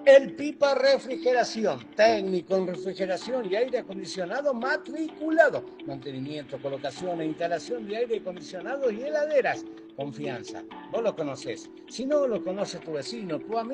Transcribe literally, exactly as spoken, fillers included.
El Pipa Refrigeración, técnico en refrigeración y aire acondicionado matriculado. Mantenimiento, colocación e instalación de aire acondicionado y heladeras. Confianza, vos lo conocés. Si no lo conoce tu vecino, tu amigo.